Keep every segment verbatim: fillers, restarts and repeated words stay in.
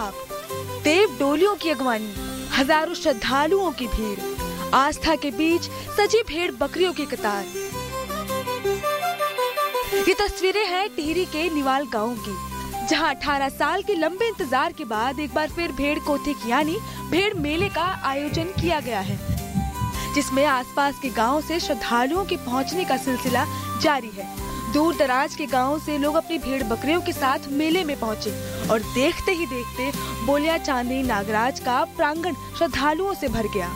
भाव, देव डोलियों की अगवानी, हजारों श्रद्धालुओं की भीड़, आस्था के बीच सजी भेड़ बकरियों की कतार। ये तस्वीरें हैं टिहरी के निवाल गांव की, जहां अठारह साल के लंबे इंतजार के बाद एक बार फिर भेड़ कोथिक यानी भेड़ मेले का आयोजन किया गया है, जिसमें आसपास के गांव से श्रद्धालुओं के पहुंचने का सिलसिला जारी है। दूर दराज के गांवों से लोग अपनी भेड़ बकरियों के साथ मेले में पहुंचे और देखते ही देखते बोलिया चांदी नागराज का प्रांगण श्रद्धालुओं से भर गया।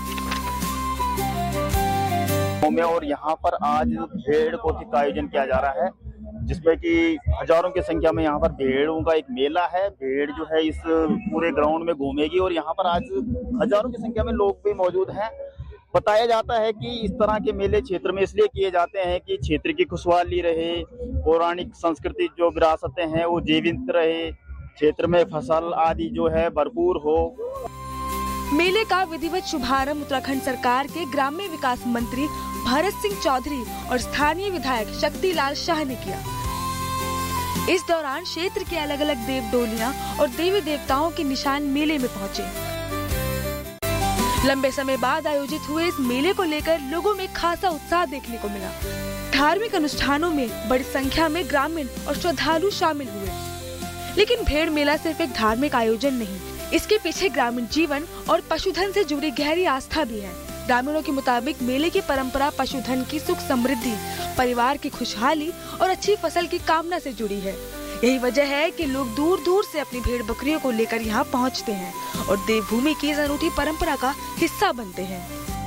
और यहाँ पर आज भेड़ कोथिक का आयोजन किया जा रहा है, जिसमें कि हजारों की संख्या में यहाँ पर भेड़ों का एक मेला है। भेड़ जो है इस पूरे ग्राउंड में घूमेगी और यहाँ पर आज हजारों की संख्या में लोग भी मौजूद हैं। बताया जाता है कि इस तरह के मेले क्षेत्र में इसलिए किए जाते हैं कि क्षेत्र की खुशहाली रहे, पौराणिक संस्कृति जो विरासतें हैं वो जीवित रहे, क्षेत्र में फसल आदि जो है भरपूर हो। मेले का विधिवत शुभारंभ उत्तराखंड सरकार के ग्राम्य विकास मंत्री भरत सिंह चौधरी और स्थानीय विधायक शक्तिलाल शाह ने किया। इस दौरान क्षेत्र के अलग अलग देव डोलियां और देवी देवताओं के निशान मेले में पहुंचे। लंबे समय बाद आयोजित हुए इस मेले को लेकर लोगों में खासा उत्साह देखने को मिला। धार्मिक अनुष्ठानों में बड़ी संख्या में ग्रामीण और श्रद्धालु शामिल हुए। लेकिन भेड़ मेला सिर्फ एक धार्मिक आयोजन नहीं, इसके पीछे ग्रामीण जीवन और पशुधन से जुड़ी गहरी आस्था भी है। ग्रामीणों के मुताबिक मेले की परंपरा पशुधन की सुख समृद्धि, परिवार की खुशहाली और अच्छी फसल की कामना से जुड़ी है। यही वजह है कि लोग दूर दूर से अपनी भेड़ बकरियों को लेकर यहाँ पहुँचते हैं और देवभूमि की इस अनूठी परंपरा का हिस्सा बनते हैं।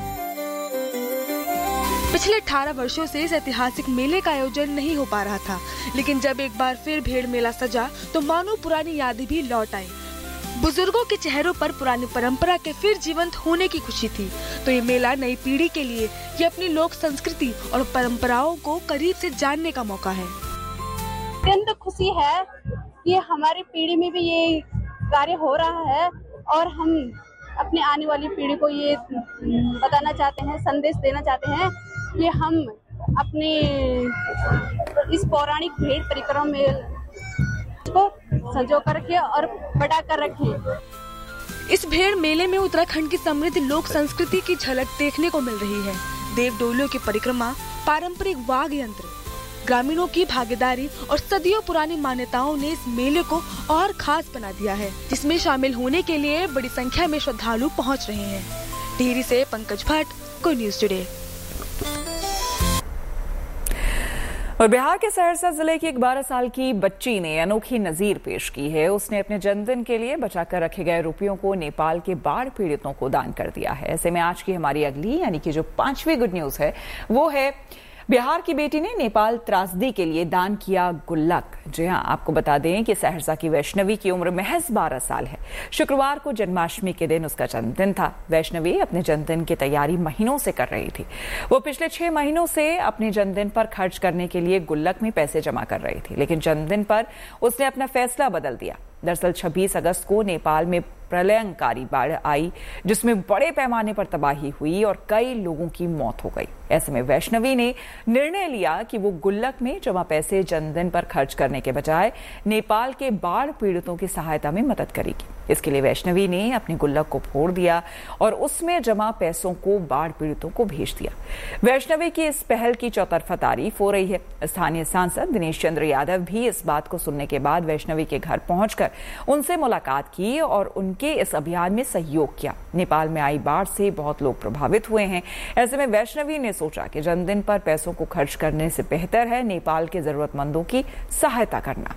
पिछले अठारह वर्षों से इस ऐतिहासिक मेले का आयोजन नहीं हो पा रहा था, लेकिन जब एक बार फिर भेड़ मेला सजा तो मानो पुरानी यादें भी लौट आई। बुजुर्गों के चेहरों पर पुरानी परंपरा के फिर जीवंत होने की खुशी थी। तो ये मेला नई पीढ़ी के लिए ये अपनी लोक संस्कृति और परंपराओं को करीब से जानने का मौका है। अत्यंत खुशी है कि हमारी पीढ़ी में भी ये कार्य हो रहा है और हम अपने आने वाली पीढ़ी को ये बताना चाहते हैं, संदेश देना चाहते हैं कि हम अपने इस पौराणिक भेड़ परिक्रमा में को संजो कर रखें और बढ़ा कर रखें। इस भेड़ मेले में उत्तराखंड की समृद्ध लोक संस्कृति की झलक देखने को मिल रही है। देव डोलियों की परिक्रमा, पारंपरिक वाद्य यंत्र, ग्रामीणों की भागीदारी और सदियों पुरानी मान्यताओं ने इस मेले को और खास बना दिया है, जिसमें शामिल होने के लिए बड़ी संख्या में श्रद्धालु पहुंच रहे हैं। टिहरी से पंकज भट्ट, कोई न्यूज टुडे। और बिहार के सहरसा जिले की एक बारह साल की बच्ची ने अनोखी नजीर पेश की है। उसने अपने जन्मदिन के लिए बचाकर रखे गए रुपयों को नेपाल के बाढ़ पीड़ितों को दान कर दिया है। ऐसे में आज की हमारी अगली यानी कि जो पांचवी गुड न्यूज है वो है बिहार की बेटी ने नेपाल त्रासदी के लिए दान किया गुल्लक। जी हां, आपको बता दें कि सहरसा की वैष्णवी की उम्र महज बारह साल है। शुक्रवार को जन्माष्टमी के दिन उसका जन्मदिन था। वैष्णवी अपने जन्मदिन की तैयारी महीनों से कर रही थी। वो पिछले छह महीनों से अपने जन्मदिन पर खर्च करने के लिए गुल्लक में पैसे जमा कर रही थी, लेकिन जन्मदिन पर उसने अपना फैसला बदल दिया। दरअसल छब्बीस अगस्त को नेपाल में प्रलयंकारी बाढ़ आई, जिसमें बड़े पैमाने पर तबाही हुई और कई लोगों की मौत हो गई। ऐसे में वैष्णवी ने निर्णय लिया कि वो गुल्लक में जमा पैसे जन्मदिन पर खर्च करने के बजाय नेपाल के बाढ़ पीड़ितों की सहायता में मदद करेगी। इसके लिए वैष्णवी ने अपने गुल्लक को फोड़ दिया और उसमें जमा पैसों को बाढ़ पीड़ितों को भेज दिया। वैष्णवी की इस पहल की चौतरफा तारीफ हो रही है। स्थानीय सांसद दिनेश चंद्र यादव भी इस बात को सुनने के बाद वैष्णवी के घर पहुंचकर उनसे मुलाकात की और उनके इस अभियान में सहयोग किया। नेपाल में आई बाढ़ से बहुत लोग प्रभावित हुए हैं। ऐसे में वैष्णवी ने सोचा कि जन्मदिन पर पैसों को खर्च करने से बेहतर है नेपाल के जरूरतमंदों की सहायता करना।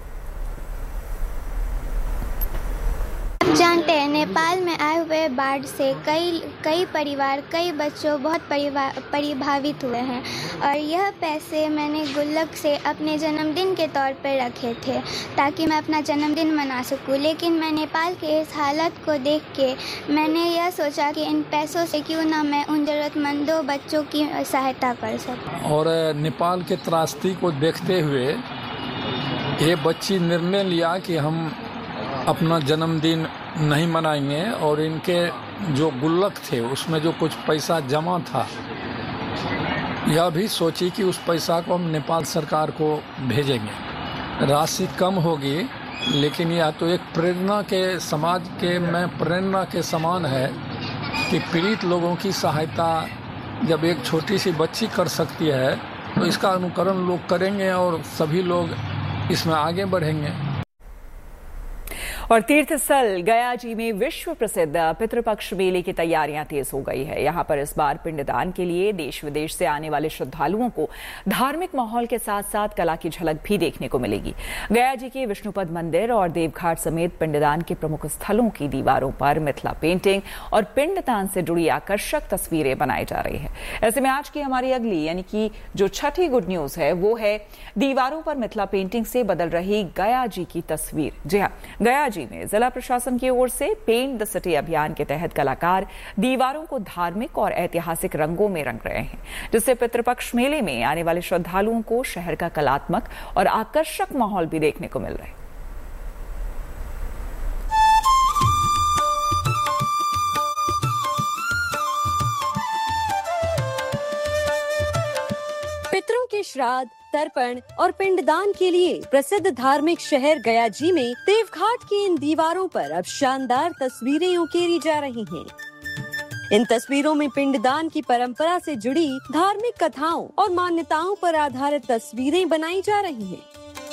जानते हैं, नेपाल में आए हुए बाढ़ से कई कई परिवार, कई बच्चों बहुत प्रभावित हुए हैं और यह पैसे मैंने गुल्लक से अपने जन्मदिन के तौर पर रखे थे ताकि मैं अपना जन्मदिन मना सकूं। लेकिन मैं नेपाल के इस हालत को देख के मैंने यह सोचा कि इन पैसों से क्यों ना मैं उन जरूरतमंदों बच्चों की सहायता कर सकूं। और नेपाल के त्रासदी को देखते हुए ये बच्ची निर्णय लिया कि हम अपना जन्मदिन नहीं मनाएंगे और इनके जो गुल्लक थे उसमें जो कुछ पैसा जमा था, यह भी सोची कि उस पैसा को हम नेपाल सरकार को भेजेंगे। राशि कम होगी लेकिन यह तो एक प्रेरणा के समाज के में प्रेरणा के समान है कि पीड़ित लोगों की सहायता जब एक छोटी सी बच्ची कर सकती है तो इसका अनुकरण लोग करेंगे और सभी लोग इसमें आगे बढ़ेंगे। और तीर्थ स्थल गया जी में विश्व प्रसिद्ध पितृपक्ष मेले की तैयारियां तेज हो गई है। यहां पर इस बार पिंडदान के लिए देश विदेश से आने वाले श्रद्धालुओं को धार्मिक माहौल के साथ साथ कला की झलक भी देखने को मिलेगी। गया जी के विष्णुपद मंदिर और देवघाट समेत पिंडदान के प्रमुख स्थलों की दीवारों पर मिथिला पेंटिंग और पिंडदान से जुड़ी आकर्षक तस्वीरें बनाई जा रही है। ऐसे में आज की हमारी अगली यानी कि जो छठी गुड न्यूज है वो है दीवारों पर मिथिला पेंटिंग से बदल रही गया जी की तस्वीर। जी हाँ, गया में जिला प्रशासन की ओर से पेंट द सिटी अभियान के तहत कलाकार दीवारों को धार्मिक और ऐतिहासिक रंगों में रंग रहे हैं, जिससे पितृपक्ष मेले में आने वाले श्रद्धालुओं को शहर का कलात्मक और आकर्षक माहौल भी देखने को मिल रहा है। पितरों के श्राद्ध, तर्पण और पिंडदान के लिए प्रसिद्ध धार्मिक शहर गया जी में देवघाट की इन दीवारों पर अब शानदार तस्वीरें उकेरी जा रही हैं। इन तस्वीरों में पिंडदान की परंपरा से जुड़ी धार्मिक कथाओं और मान्यताओं पर आधारित तस्वीरें बनाई जा रही हैं।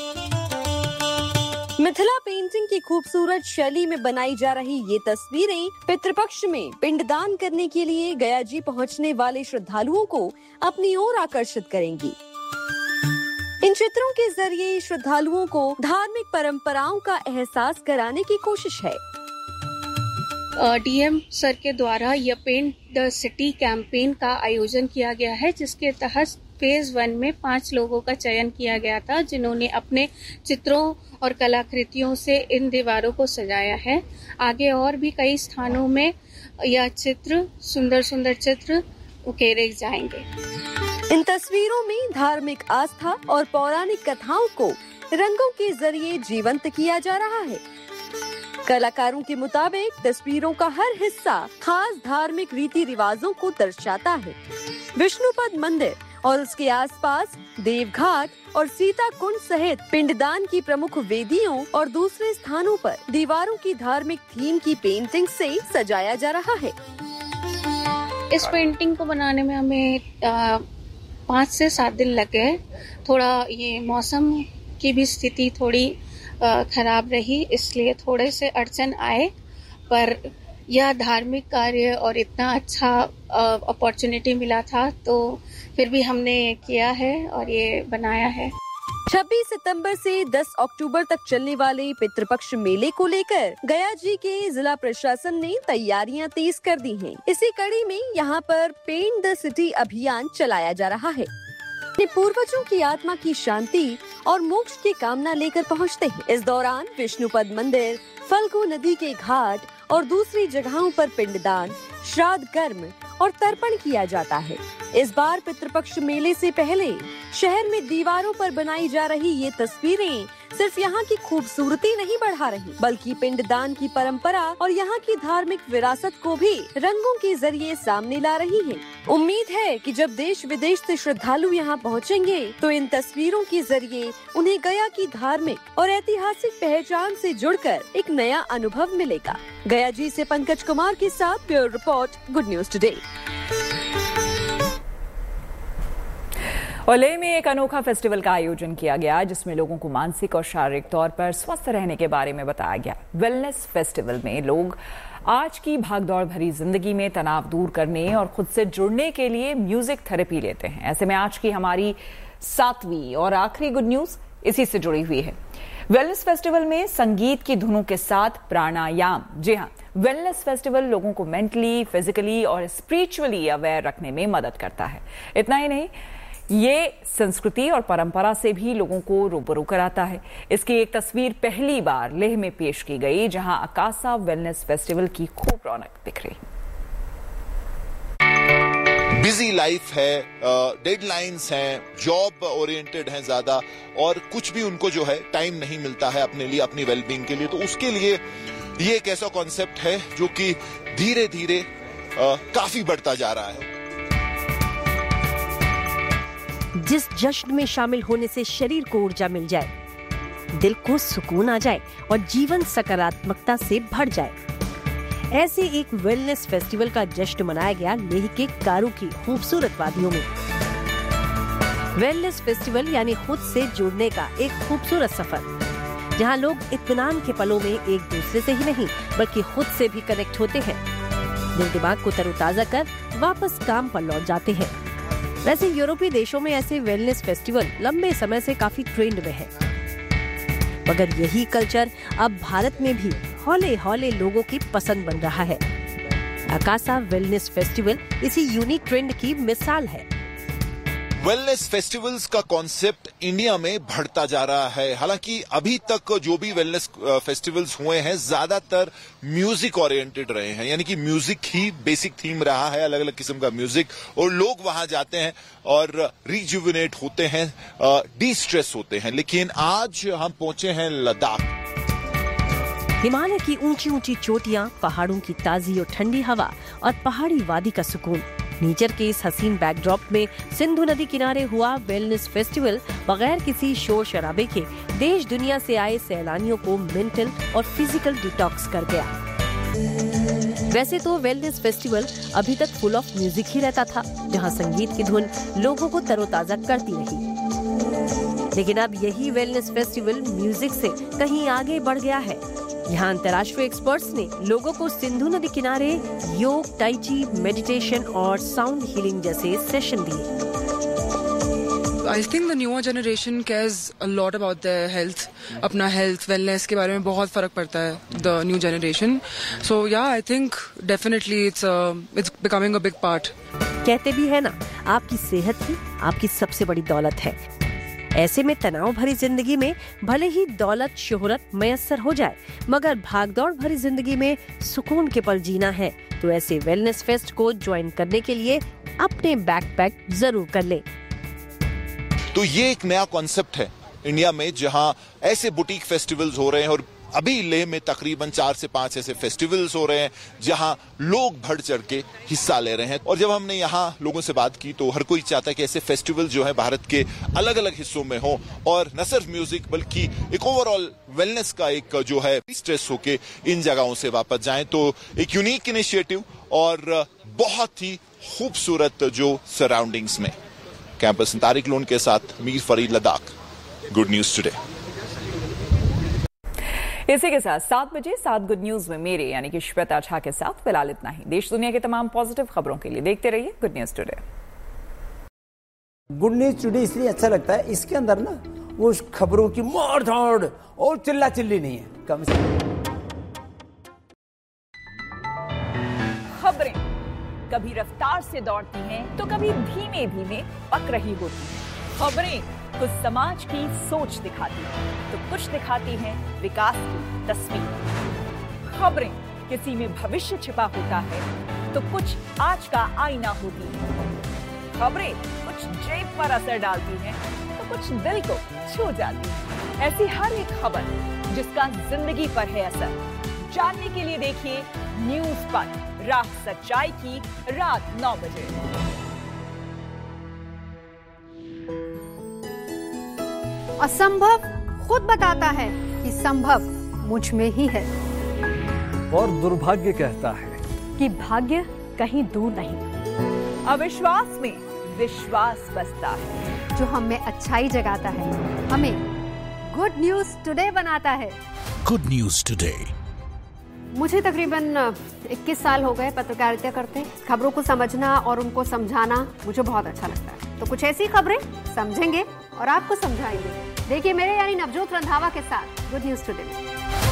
मिथिला पेंटिंग की खूबसूरत शैली में बनाई जा रही ये तस्वीरें पितृपक्ष में पिंडदान करने के लिए गया जी पहुंचने वाले श्रद्धालुओं को अपनी ओर आकर्षित करेंगी। इन चित्रों के जरिए श्रद्धालुओं को धार्मिक परंपराओं का एहसास कराने की कोशिश है। डीएम सर के द्वारा यह पेंट द सिटी कैंपेन का आयोजन किया गया है, जिसके तहत फेज वन में पांच लोगों का चयन किया गया था, जिन्होंने अपने चित्रों और कलाकृतियों से इन दीवारों को सजाया है। आगे और भी कई स्थानों में यह चित्र सुंदर सुंदर चित्र उकेरे जाएंगे। इन तस्वीरों में धार्मिक आस्था और पौराणिक कथाओं को रंगों के जरिए जीवंत किया जा रहा है। कलाकारों के मुताबिक तस्वीरों का हर हिस्सा खास धार्मिक रीति रिवाजों को दर्शाता है। विष्णुपद मंदिर और उसके आसपास देवघाट और सीता कुंड सहित पिंडदान की प्रमुख वेदियों और दूसरे स्थानों पर दीवारों की धार्मिक थीम की पेंटिंग से सजाया जा रहा है। इस पेंटिंग को बनाने में हमें आ, पाँच से सात दिन लग गए। थोड़ा ये मौसम की भी स्थिति थोड़ी खराब रही, इसलिए थोड़े से अड़चन आए, पर यह धार्मिक कार्य और इतना अच्छा अपॉर्चुनिटी मिला था तो फिर भी हमने किया है और ये बनाया है। छब्बीस सितंबर से दस अक्टूबर तक चलने वाले पितृपक्ष मेले को लेकर गया जी के जिला प्रशासन ने तैयारियां तेज कर दी हैं। इसी कड़ी में यहां पर पेंट द सिटी अभियान चलाया जा रहा है। अपने पूर्वजों की आत्मा की शांति और मोक्ष की कामना लेकर पहुंचते हैं। इस दौरान विष्णुपद मंदिर, फल्गु नदी के घाट और दूसरी जगहों पर पिंडदान, श्राद्ध कर्म और तर्पण किया जाता है। इस बार पितृपक्ष मेले से पहले शहर में दीवारों पर बनाई जा रही ये तस्वीरें सिर्फ यहाँ की खूबसूरती नहीं बढ़ा रही, बल्कि पिंडदान की परंपरा और यहाँ की धार्मिक विरासत को भी रंगों के जरिए सामने ला रही हैं। उम्मीद है कि जब देश विदेश से श्रद्धालु यहाँ पहुँचेंगे तो इन तस्वीरों के जरिए उन्हें गया की धार्मिक और ऐतिहासिक पहचान से जुड़कर एक नया अनुभव मिलेगा। गया जी से पंकज कुमार के साथ bureau report, good news today. और लेह में एक अनोखा फेस्टिवल का आयोजन किया गया, जिसमें लोगों को मानसिक और शारीरिक तौर पर स्वस्थ रहने के बारे में बताया गया। वेलनेस फेस्टिवल में लोग आज की भागदौड़ भरी जिंदगी में तनाव दूर करने और खुद से जुड़ने के लिए म्यूजिक थेरेपी लेते हैं। ऐसे में आज की हमारी सातवीं और आखिरी गुड न्यूज इसी से जुड़ी हुई है। वेलनेस फेस्टिवल में संगीत की धुनों के साथ प्राणायाम। जी हाँ, वेलनेस फेस्टिवल लोगों को मेंटली, फिजिकली और स्पिरिचुअली अवेयर रखने में मदद करता है। इतना ही नहीं, ये संस्कृति और परंपरा से भी लोगों को रूबरू कराता है। इसकी एक तस्वीर पहली बार लेह में पेश की गई, जहां अकासा वेलनेस फेस्टिवल की खूब रौनक दिख रही। बिजी लाइफ है, डेडलाइंस हैं, जॉब ओरिएंटेड हैं ज्यादा, और कुछ भी उनको जो है टाइम नहीं मिलता है अपने लिए, अपनी वेलबींग के लिए। तो उसके लिए ये एक ऐसा कॉन्सेप्ट है जो कि धीरे धीरे काफी बढ़ता जा रहा है। जिस जश्न में शामिल होने से शरीर को ऊर्जा मिल जाए, दिल को सुकून आ जाए और जीवन सकारात्मकता से भर जाए। ऐसे एक वेलनेस फेस्टिवल का जश्न मनाया गया लेह के कारू की खूबसूरत वादियों में। वेलनेस फेस्टिवल यानी खुद से जुड़ने का एक खूबसूरत सफर, जहां लोग इत्मीनान के पलों में एक दूसरे से ही नहीं बल्कि खुद से भी कनेक्ट होते हैं, दिल दिमाग को तरोताजा कर वापस काम पर लौट जाते हैं। वैसे यूरोपीय देशों में ऐसे वेलनेस फेस्टिवल लंबे समय से काफी ट्रेंड में है, मगर यही कल्चर अब भारत में भी हौले हौले लोगों की पसंद बन रहा है। अकासा वेलनेस फेस्टिवल इसी यूनिक ट्रेंड की मिसाल है। वेलनेस फेस्टिवल्स का कॉन्सेप्ट इंडिया में बढ़ता जा रहा है। हालांकि अभी तक जो भी वेलनेस फेस्टिवल्स हुए हैं ज्यादातर म्यूजिक ओरिएंटेड रहे हैं, यानी कि म्यूजिक ही बेसिक थीम रहा है, अलग अलग किस्म का म्यूजिक, और लोग वहां जाते हैं और रिजुविनेट होते हैं, डी स्ट्रेस होते हैं। लेकिन आज हम पहुंचे हैं लद्दाख। हिमालय की ऊंची ऊंची चोटियां, पहाड़ों की ताजी और ठंडी हवा और पहाड़ी वादी का सुकून। नेचर के इस हसीन बैकड्रॉप में सिंधु नदी किनारे हुआ वेलनेस फेस्टिवल बगैर किसी शोर शराबे के देश दुनिया से आए सैलानियों को मेंटल और फिजिकल डिटॉक्स कर गया। वैसे तो वेलनेस फेस्टिवल अभी तक फुल ऑफ म्यूजिक ही रहता था, जहां संगीत की धुन लोगों को तरोताजा करती रही। लेकिन अब यही वेलनेस फेस्टिवल म्यूजिक से कहीं आगे बढ़ गया है। यहाँ अंतर्राष्ट्रीय एक्सपर्ट्स ने लोगों को सिंधु नदी किनारे योग, टाइची, मेडिटेशन और साउंड हीलिंग जैसे सेशन दिए। I think the newer generation cares a lot about their health, अपना health, wellness के बारे में बहुत फर्क पड़ता है the new generation. So yeah, I think definitely it's a, it's becoming a big part. कहते भी है ना, आपकी सेहत ही आपकी सबसे बड़ी दौलत है। ऐसे में तनाव भरी जिंदगी में भले ही दौलत शोहरत मयस्सर हो जाए, मगर भागदौड़ भरी जिंदगी में सुकून के पल जीना है तो ऐसे वेलनेस फेस्ट को ज्वाइन करने के लिए अपने बैकपैक जरूर कर ले। तो ये एक नया कॉन्सेप्ट है इंडिया में, जहां ऐसे बुटीक फेस्टिवल्स हो रहे हैं, और अभी लेह में तकरीबन चार से पांच ऐसे फेस्टिवल्स हो रहे हैं जहां लोग बढ़ चढ़ के हिस्सा ले रहे हैं। और जब हमने यहाँ लोगों से बात की तो हर कोई चाहता है कि ऐसे फेस्टिवल जो है भारत के अलग अलग हिस्सों में हो, और न सिर्फ म्यूजिक बल्कि एक ओवरऑल वेलनेस का एक जो है स्ट्रेस होके इन जगहों से वापस जाएं। तो एक यूनिक इनिशिएटिव और बहुत ही खूबसूरत जो सराउंडिंग्स में। कैंपस तारिक लोन के साथ Mir Farid, Ladakh, good news today. इसी के साथ सात बजे सात गुड न्यूज में मेरे यानी कि श्वेता झा के साथ फिलहाल इतना ही। देश दुनिया के तमाम पॉजिटिव खबरों के लिए देखते रहिए good news today. Good news today इसलिए अच्छा लगता है, इसके अंदर ना वो खबरों की मार धाड़ और चिल्ला चिल्ली नहीं है, कम से खबरें कभी रफ्तार से दौड़ती हैं तो कभी धीमे धीमे पक रही होती हैं। खबरें कुछ समाज की सोच दिखाती हैं तो कुछ दिखाती हैं विकास की तस्वीर। खबरें किसी में भविष्य छिपा होता है तो कुछ आज का आईना होती है। खबरें कुछ जेब पर असर डालती हैं तो कुछ दिल को छू जाती है। ऐसी हर एक खबर जिसका जिंदगी पर है असर, जानने के लिए देखिए न्यूज पर रात सच्चाई की रात नौ बजे। असंभव खुद बताता है कि संभव मुझ में ही है, और दुर्भाग्य कहता है कि भाग्य कहीं दूर नहीं। अविश्वास में विश्वास बसता है, जो हमें अच्छाई जगाता है, हमें गुड न्यूज टुडे बनाता है। Good news today. मुझे तकरीबन इक्कीस साल हो गए पत्रकारिता करते। खबरों को समझना और उनको समझाना मुझे बहुत अच्छा लगता है। तो कुछ ऐसी खबरें समझेंगे और आपको समझाएंगे। देखिए मेरे यानी नवजोत रंधावा के साथ गुड न्यूज टुडे में।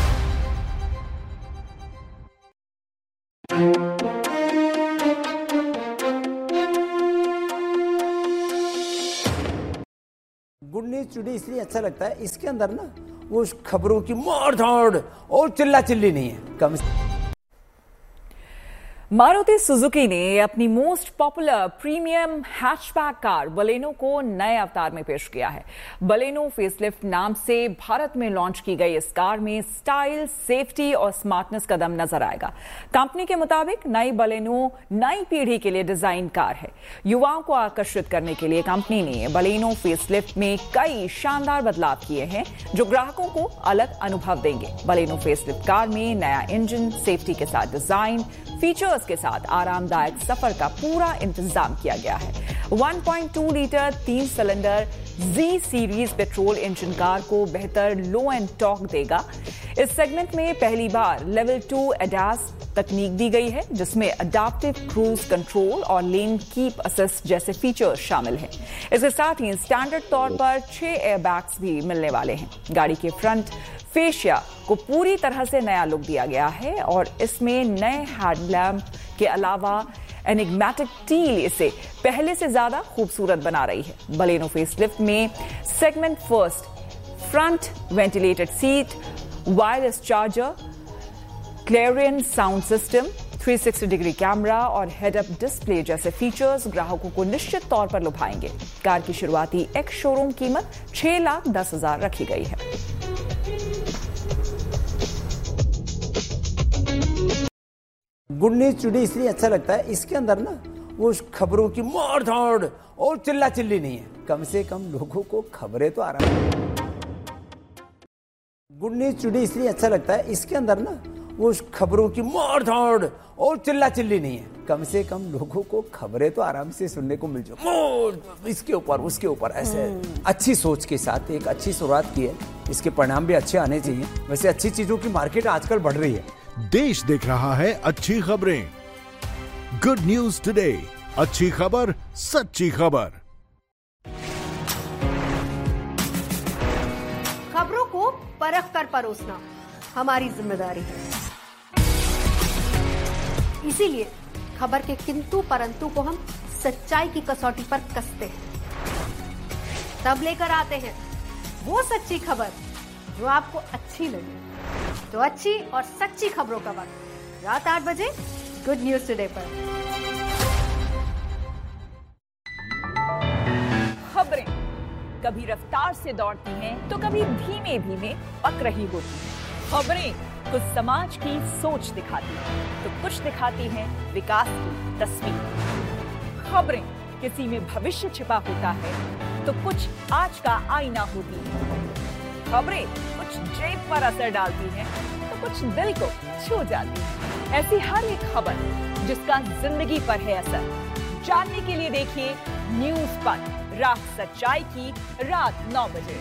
गुड न्यूज टुडे इसलिए अच्छा लगता है, इसके अंदर ना वो खबरों की मार धाड़ और चिल्ला चिल्ली नहीं है, कम से मारुति सुजुकी ने अपनी most popular premium hatchback car Baleno को नए अवतार में पेश किया है। बलेनो फेसलिफ्ट नाम से भारत में लॉन्च की गई इस कार में स्टाइल, सेफ्टी और स्मार्टनेस का दम नजर आएगा। कंपनी के मुताबिक नई बलेनो नई पीढ़ी के लिए डिजाइन कार है। युवाओं को आकर्षित करने के लिए कंपनी ने बलेनो फेसलिफ्ट में कई शानदार बदलाव किए हैं जो ग्राहकों को अलग अनुभव देंगे। बलेनो फेसलिफ्ट कार में नया इंजन, सेफ्टी के साथ डिजाइन, फीचर्स के साथ आरामदायक सफर का पूरा इंतजाम किया गया है। वन पॉइंट टू लीटर तीन सिलेंडर जी सीरीज पेट्रोल इंजन कार को बेहतर लो एंड टॉर्क देगा। इस सेगमेंट में पहली बार लेवल टू एडास तकनीक दी गई है जिसमें अडाप्टिव क्रूज कंट्रोल और लेन कीप असिस्ट जैसे फीचर्स शामिल हैं। इसके साथ ही स्टैंडर्ड तौर पर छह एयरबैग्स भी मिलने वाले हैं। गाड़ी के फ्रंट फेशिया को पूरी तरह से नया लुक दिया गया है और इसमें नए हेडलैम्प के अलावा एनिग्मेटिक टील इसे पहले से ज्यादा खूबसूरत बना रही है। बलेनो फेसलिफ्ट में segment first front ventilated seat, wireless charger, clarion sound system, three sixty degree camera और हेड अप डिस्प्ले जैसे फीचर्स ग्राहकों को निश्चित तौर पर लुभाएंगे। कार की शुरुआती एक्स शोरूम कीमत छह लाख दस हजार रखी गई है। गुड न्यूज टुडे इसलिए अच्छा लगता है, इसके अंदर ना वो खबरों की मार धाड़ और चिल्ला चिल्ली नहीं है। कम से कम लोगों को खबरें तो आराम। गुड न्यूज टुडे इसलिए अच्छा लगता है, इसके अंदर ना वो खबरों की मार धाड़ और चिल्ला चिल्ली नहीं है। कम से कम लोगों को खबरें तो आराम से सुनने को मिल जाए। इसके ऊपर उसके ऊपर ऐसे अच्छी सोच के साथ एक अच्छी शुरुआत की है, इसके परिणाम भी अच्छे आने चाहिए। वैसे अच्छी चीजों की मार्केट आजकल बढ़ रही है। देश देख रहा है अच्छी खबरें। गुड न्यूज टुडे, अच्छी खबर, सच्ची खबर। खबरों को परख कर परोसना हमारी जिम्मेदारी है। इसीलिए खबर के किंतु परंतु को हम सच्चाई की कसौटी पर कसते हैं। तब लेकर आते हैं वो सच्ची खबर जो आपको अच्छी लगे। तो अच्छी और सच्ची खबरों का वक्त रात आठ बजे गुड न्यूज टुडे पर। खबरें कभी रफ्तार से दौड़ती हैं तो कभी धीमे धीमे पक रही होती हैं। खबरें कुछ समाज की सोच दिखाती हैं तो कुछ दिखाती हैं विकास की तस्वीर। खबरें किसी में भविष्य छिपा होता है तो कुछ आज का आईना होती है। खबरें कुछ जेब पर असर डालती हैं तो कुछ दिल को छू जाती है। ऐसी हर एक खबर जिसका जिंदगी पर है असर, जानने के लिए देखिए न्यूज पर रात सच्चाई की रात नौ बजे।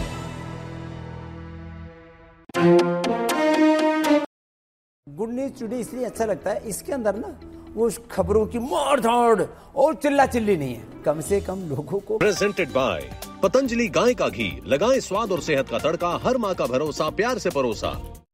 गुड न्यूज टुडे इसलिए अच्छा लगता है, इसके अंदर ना वो खबरों की मार धाड़ और चिल्ला चिल्ली नहीं है। कम से कम लोगों को। प्रेजेंटेड बाय पतंजलि गाय का घी, लगाएं स्वाद और सेहत का तड़का, हर माँ का भरोसा, प्यार से परोसा।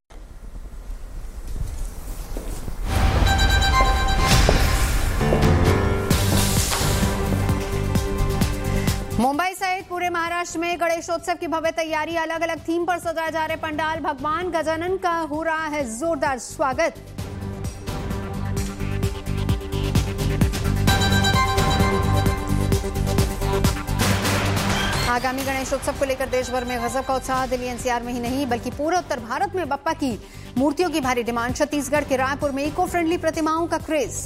मुंबई सहित पूरे महाराष्ट्र में गणेशोत्सव की भव्य तैयारी। अलग अलग थीम पर सजाए जा रहे पंडाल। भगवान गजानन का हो रहा है जोरदार स्वागत। आगामी गणेशोत्सव को लेकर देश भर में गजब का उत्साह। दिल्ली एनसीआर में ही नहीं बल्कि पूरे उत्तर भारत में बप्पा की मूर्तियों की भारी डिमांड। छत्तीसगढ़ के रायपुर में इको फ्रेंडली प्रतिमाओं का क्रेज।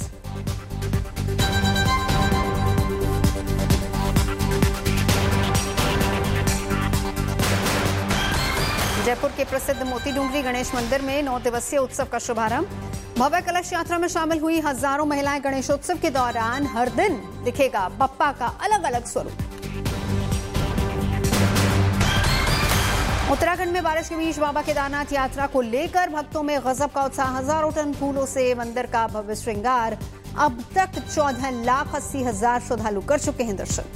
जयपुर के प्रसिद्ध मोती डूंगरी गणेश मंदिर में नौ दिवसीय उत्सव का शुभारंभ। भव्य कलश यात्रा में शामिल हुई हजारों महिलाएं। गणेशोत्सव के दौरान हर दिन दिखेगा बप्पा का अलग अलग स्वरूप। उत्तराखंड में बारिश के बीच बाबा केदारनाथ यात्रा को लेकर भक्तों में गजब का उत्साह। हजारों टन फूलों से मंदिर का भव्य श्रृंगार। अब तक चौदह लाख अस्सी हजार श्रद्धालु कर चुके हैं दर्शन।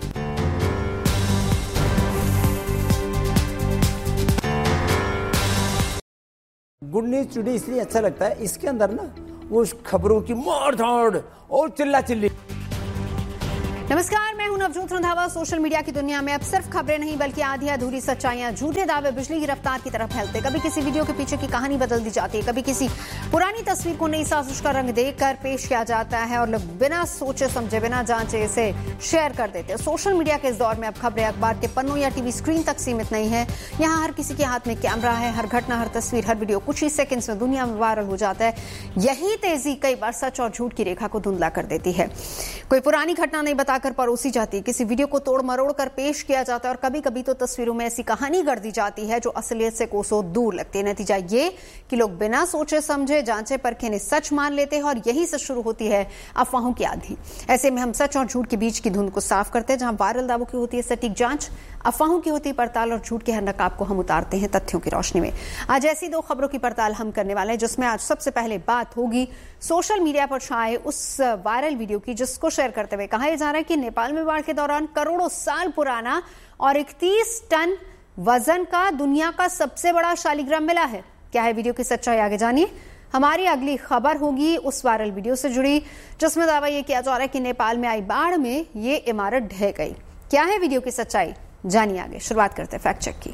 गुड न्यूज टुडे इसलिए अच्छा लगता है, इसके अंदर ना वो खबरों की मार धाड़ और चिल्ला चिल्ली। नमस्कार, मैं हूं नवजोत रंधावा। सोशल मीडिया की दुनिया में अब सिर्फ खबरें नहीं बल्कि आधी अधूरी सच्चाइयां, झूठे दावे बिजली की रफ्तार की तरफ फैलते। कभी किसी वीडियो के पीछे की कहानी बदल दी जाती है, कभी किसी पुरानी तस्वीर को नई साजिश का रंग देकर पेश किया जाता है और लोग बिना सोचे समझे, बिना जांचे इसे शेयर कर देते हैं। सोशल मीडिया के इस दौर में अब खबरें अखबार के पन्नों या टीवी स्क्रीन तक सीमित नहीं है। यहाँ हर किसी के हाथ में कैमरा है, हर घटना, हर तस्वीर, हर वीडियो कुछ ही सेकंड्स में दुनिया में वायरल हो जाता है। यही तेजी कई बार सच और झूठ की रेखा को धुंधला कर देती है। कोई पुरानी घटना नहीं बताकर परोसी जाती, किसी वीडियो को तोड़ मरोड़ कर पेश किया जाता है और कभी कभी तो तस्वीरों में ऐसी कहानी गढ़ दी जाती है जो असलियत से कोसों दूर लगती है। नतीजा ये कि लोग बिना सोचे समझे, जांचे परखे ने सच मान लेते हैं और यही से शुरू होती है अफवाहों की आंधी। ऐसे में हम सच और झूठ के बीच की धुंध को साफ करते हैं। जहां वायरल दावों की होती है सटीक जांच, अफवाहों की होती है पड़ताल और झूठ के हर नकाब को हम उतारते हैं तथ्यों की रोशनी में। आज ऐसी दो खबरों की पड़ताल हम करने वाले हैं, जिसमें आज सबसे पहले बात होगी सोशल मीडिया पर छाए उस वायरल वीडियो की जिसको शेयर करते हुए कहा जा रहा है कि नेपाल में बाढ़ के दौरान करोड़ों साल पुराना और इकतीस टन वजन का दुनिया का सबसे बड़ा शालिग्राम मिला है। क्या है वीडियो की सच्चाई, आगे जानिए। हमारी अगली खबर होगी उस वायरल वीडियो से जुड़ी जिसमें दावा यह किया जा रहा है कि नेपाल में आई बाढ़ में ये इमारत ढह गई। क्या है वीडियो की सच्चाई, जानिए आगे। शुरुआत करते हैं फैक्ट चेक की।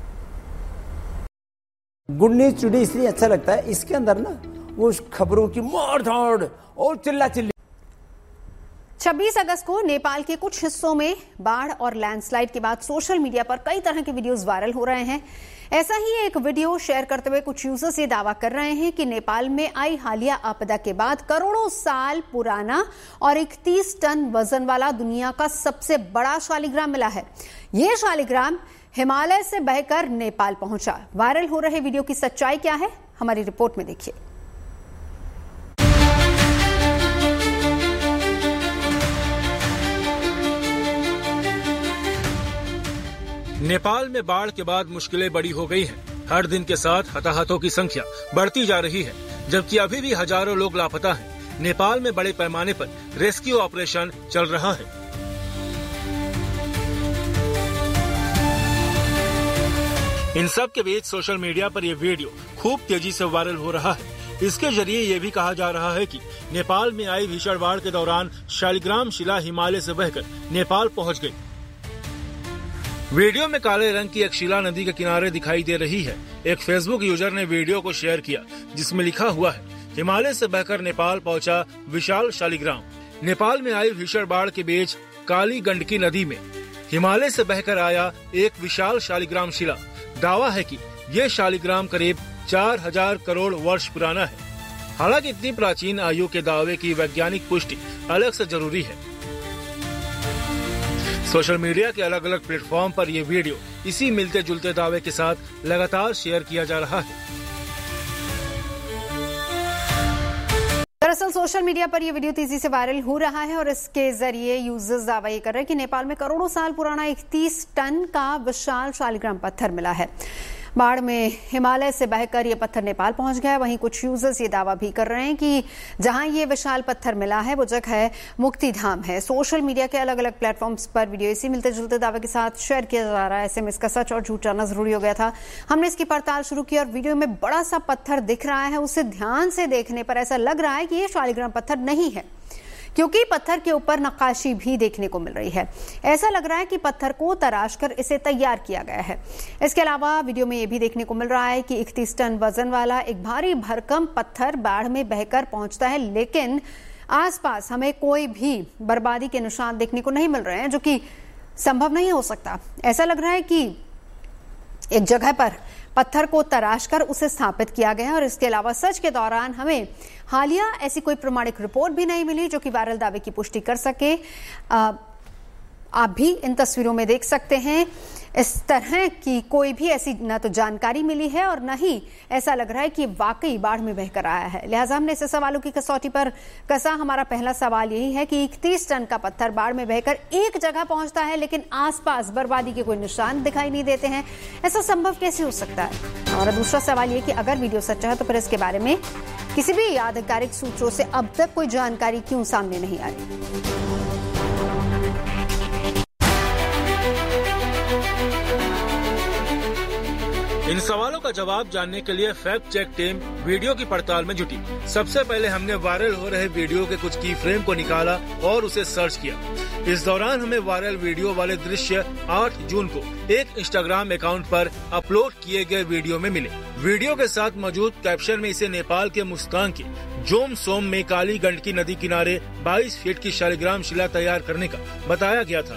गुड न्यूज टुडे इसलिए अच्छा लगता है, इसके अंदर ना वो खबरों की मार धाड़ और चिल्ला चिल्ली। छब्बीस अगस्त को नेपाल के कुछ हिस्सों में बाढ़ और लैंडस्लाइड के बाद सोशल मीडिया पर कई तरह के वीडियोस वायरल हो रहे हैं। ऐसा ही एक वीडियो शेयर करते हुए कुछ यूजर्स ये दावा कर रहे हैं कि नेपाल में आई हालिया आपदा के बाद करोड़ों साल पुराना और इकतीस टन वजन वाला दुनिया का सबसे बड़ा शालिग्राम मिला है। यह शालिग्राम हिमालय से बहकर नेपाल पहुंचा। वायरल हो रहे वीडियो की सच्चाई क्या है, हमारी रिपोर्ट में देखिए। नेपाल में बाढ़ के बाद मुश्किलें बड़ी हो गई हैं। हर दिन के साथ हताहतों की संख्या बढ़ती जा रही है, जबकि अभी भी हजारों लोग लापता हैं। नेपाल में बड़े पैमाने पर रेस्क्यू ऑपरेशन चल रहा है। इन सब के बीच सोशल मीडिया पर यह वीडियो खूब तेजी से वायरल हो रहा है। इसके जरिए ये भी कहा जा रहा है कि नेपाल में आई भीषण बाढ़ के दौरान शालिग्राम शिला हिमालय से बहकर नेपाल पहुंच गई। वीडियो में काले रंग की एक शिला नदी के किनारे दिखाई दे रही है। एक फेसबुक यूजर ने वीडियो को शेयर किया जिसमें लिखा हुआ है, हिमालय से बहकर नेपाल पहुंचा विशाल शालिग्राम। नेपाल में आई भीषण बाढ़ के बीच काली गंडकी नदी में हिमालय से बहकर आया एक विशाल शालिग्राम शिला। दावा है कि ये शालिग्राम करीब चार हजार करोड़ वर्ष पुराना है। हालांकि इतनी प्राचीन आयु के दावे की वैज्ञानिक पुष्टि अलग से जरूरी है। सोशल मीडिया के अलग अलग प्लेटफॉर्म पर यह वीडियो इसी मिलते जुलते दावे के साथ लगातार शेयर किया जा रहा है। दरअसल सोशल मीडिया पर यह वीडियो तेजी से वायरल हो रहा है और इसके जरिए यूजर्स दावा ये कर रहे हैं कि नेपाल में करोड़ों साल पुराना इकतीस टन का विशाल शालिग्राम पत्थर मिला है। बाढ़ में हिमालय से बहकर ये पत्थर नेपाल पहुंच गया है। वहीं कुछ यूजर्स ये दावा भी कर रहे हैं कि जहां ये विशाल पत्थर मिला है वो जगह मुक्ति धाम है। सोशल मीडिया के अलग अलग प्लेटफॉर्म्स पर वीडियो इसी मिलते जुलते दावे के साथ शेयर किया जा रहा है। ऐसे में इसका सच और झूठ जानना जरूरी हो गया था। हमने इसकी पड़ताल शुरू की और वीडियो में बड़ा सा पत्थर दिख रहा है, उसे ध्यान से देखने पर ऐसा लग रहा है कि ये शालिग्राम पत्थर नहीं है, क्योंकि पत्थर के ऊपर नक्काशी भी देखने को मिल रही है। ऐसा लग रहा है कि पत्थर को तराशकर इसे तैयार किया गया है। इसके अलावा वीडियो में यह भी देखने को मिल रहा है कि इकतीस टन वजन वाला एक भारी भरकम पत्थर बाढ़ में बहकर पहुंचता है, लेकिन आसपास हमें कोई भी बर्बादी के निशान देखने को नहीं मिल रहे हैं, जो कि संभव नहीं हो सकता। ऐसा लग रहा है कि एक जगह पर पत्थर को तराशकर उसे स्थापित किया गया है और इसके अलावा सर्च के दौरान हमें हालिया ऐसी कोई प्रमाणिक रिपोर्ट भी नहीं मिली जो कि वायरल दावे की पुष्टि कर सके। आ, आप भी इन तस्वीरों में देख सकते हैं इस तरह की कोई भी ऐसी न तो जानकारी मिली है और न ही ऐसा लग रहा है कि वाकई बाढ़ में बहकर आया है। लिहाजा हमने ऐसे सवालों की कसौटी पर कसा। हमारा पहला सवाल यही है कि इकतीस टन का पत्थर बाढ़ में बहकर एक जगह पहुंचता है, लेकिन आसपास बर्बादी के कोई निशान दिखाई नहीं देते हैं। ऐसा संभव कैसे हो सकता है? हमारा दूसरा सवाल यह कि अगर वीडियो सच्चा है तो फिर इसके बारे में किसी भी आधिकारिक सूत्रों से अब तक कोई जानकारी क्यों सामने नहीं आ रही? इन सवालों का जवाब जानने के लिए फैक्ट चेक टीम वीडियो की पड़ताल में जुटी। सबसे पहले हमने वायरल हो रहे वीडियो के कुछ की फ्रेम को निकाला और उसे सर्च किया। इस दौरान हमें वायरल वीडियो वाले दृश्य आठ जून को एक इंस्टाग्राम अकाउंट पर अपलोड किए गए वीडियो में मिले। वीडियो के साथ मौजूद कैप्शन में इसे नेपाल के मुस्तांग के जोम सोम में काली गंडकी नदी किनारे बाईस फीट की शालिग्राम शिला तैयार करने का बताया गया था।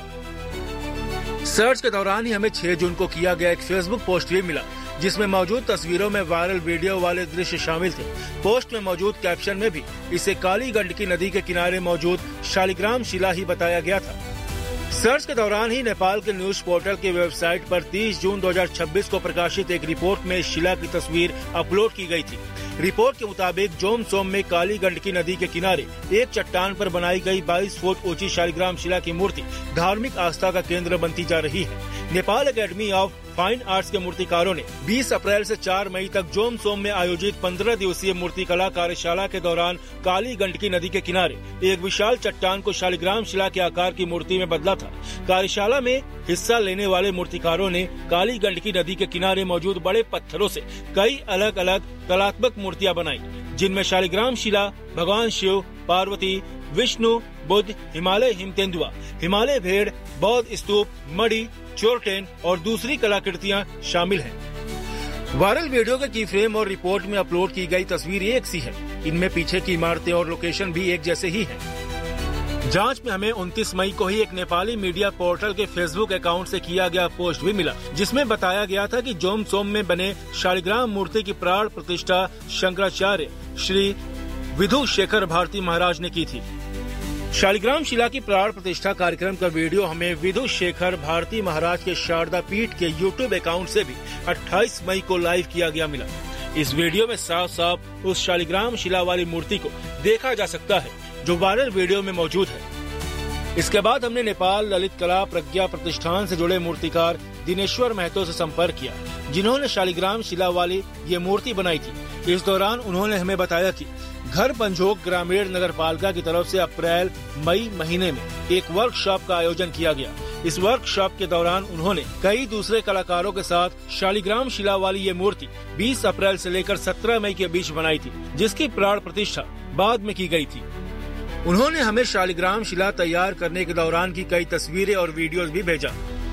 सर्च के दौरान ही हमें छह जून को किया गया एक फेसबुक पोस्ट भी मिला, जिसमें मौजूद तस्वीरों में वायरल वीडियो वाले दृश्य शामिल थे। पोस्ट में मौजूद कैप्शन में भी इसे काली गंडकी नदी के किनारे मौजूद शालिग्राम शिला ही बताया गया था। सर्च के दौरान ही नेपाल के न्यूज पोर्टल की वेबसाइट पर तीस जून दो हज़ार छब्बीस को प्रकाशित एक रिपोर्ट में शिला की तस्वीर अपलोड की गई थी। रिपोर्ट के मुताबिक जोम सोम में काली गंडकी नदी के किनारे एक चट्टान पर बनाई गई बाईस फुट ऊंची शालिग्राम शिला की मूर्ति धार्मिक आस्था का केंद्र बनती जा रही है। Nepal academy of fine arts के मूर्तिकारों ने बीस अप्रैल से चार मई तक जोम सोम में आयोजित पंद्रह दिवसीय मूर्तिकला कार्यशाला के दौरान काली गंडकी नदी के किनारे एक विशाल चट्टान को शालिग्राम शिला के आकार की मूर्ति में बदला था। कार्यशाला में हिस्सा लेने वाले मूर्तिकारों ने काली गंडकी नदी के किनारे मौजूद बड़े पत्थरों से कई अलग अलग कलात्मक मूर्तियां बनाई, जिनमें शालिग्राम शिला, भगवान शिव, पार्वती, विष्णु, बुद्ध, हिमालय हिमतेंदुआ, हिमालय भेड़, बौद्ध स्तूप, मणि, चोरटेन और दूसरी कलाकृतियां शामिल हैं। वायरल वीडियो के की फ्रेम और रिपोर्ट में अपलोड की गई तस्वीर एक सी है। इनमें पीछे की इमारतें और लोकेशन भी एक जैसे ही हैं। जांच में हमें उनतीस मई को ही एक नेपाली मीडिया पोर्टल के फेसबुक अकाउंट से किया गया पोस्ट भी मिला, जिसमें बताया गया था कि जोम सोम में बने शालिग्राम मूर्ति की प्राण प्रतिष्ठा शंकराचार्य श्री विधु शेखर भारती महाराज ने की थी। शालिग्राम शिला की प्राण प्रतिष्ठा कार्यक्रम का वीडियो हमें विधु शेखर भारती महाराज के शारदा पीठ के यूट्यूब अकाउंट से भी अट्ठाईस मई को लाइव किया गया मिला। इस वीडियो में साफ साफ उस शालिग्राम शिला वाली मूर्ति को देखा जा सकता है जो वायरल वीडियो में मौजूद है। इसके बाद हमने नेपाल ललित कला प्रज्ञा प्रतिष्ठान से जुड़े मूर्तिकार दिनेश्वर महतो से संपर्क किया, जिन्होंने शालिग्राम शिला वाली ये मूर्ति बनाई थी। इस दौरान उन्होंने हमें बताया कि घर पंजोक ग्रामीण नगर पालिका की तरफ से अप्रैल मई महीने में एक वर्कशॉप का आयोजन किया गया। इस वर्कशॉप के दौरान उन्होंने कई दूसरे कलाकारों के साथ शालिग्राम शिला वाली ये मूर्ति बीस अप्रैल से लेकर सत्रह मई के बीच बनाई थी, जिसकी प्राण प्रतिष्ठा बाद में की गई थी। उन्होंने हमें शालिग्राम शिला तैयार करने के दौरान की कई तस्वीरें और वीडियोस भी भेजा।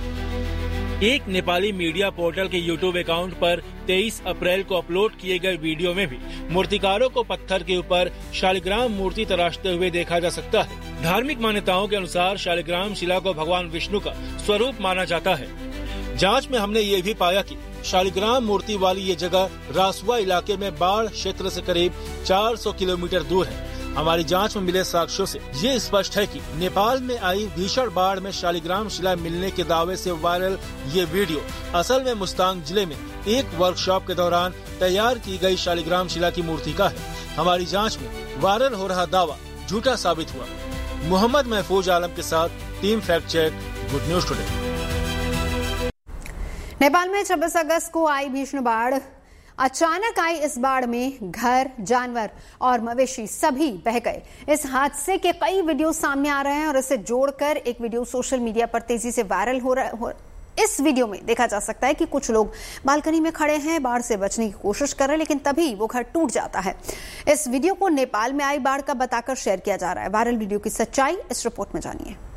एक नेपाली मीडिया पोर्टल के यूट्यूब अकाउंट पर तेईस अप्रैल को अपलोड किए गए वीडियो में भी मूर्तिकारों को पत्थर के ऊपर शालिग्राम मूर्ति तराशते हुए देखा जा सकता है। धार्मिक मान्यताओं के अनुसार शालिग्राम शिला को भगवान विष्णु का स्वरूप माना जाता है। जांच में हमने ये भी पाया कि शालिग्राम मूर्ति वाली ये जगह रासुआ इलाके में बाढ़ क्षेत्र से करीब चार सौ किलोमीटर दूर है। हमारी जांच में मिले साक्ष्यों से ये स्पष्ट है कि नेपाल में आई भीषण बाढ़ में शालिग्राम शिला मिलने के दावे से वायरल ये वीडियो असल में मुस्तांग जिले में एक वर्कशॉप के दौरान तैयार की गई शालिग्राम शिला की मूर्ति का है। हमारी जांच में वायरल हो रहा दावा झूठा साबित हुआ। मोहम्मद महफूज आलम के साथ team fact check, good news today. Nepal में छब्बीस अगस्त को आई भीषण बाढ़। अचानक आई इस बाढ़ में घर, जानवर और मवेशी सभी बह गए। इस हादसे के कई वीडियो सामने आ रहे हैं और इसे जोड़कर एक वीडियो सोशल मीडिया पर तेजी से वायरल हो रहा है। इस वीडियो में देखा जा सकता है कि कुछ लोग बालकनी में खड़े हैं, बाढ़ से बचने की कोशिश कर रहे हैं, लेकिन तभी वो घर टूट जाता है। इस वीडियो को नेपाल में आई बाढ़ का बताकर शेयर किया जा रहा है। वायरल वीडियो की सच्चाई इस रिपोर्ट में जानिए।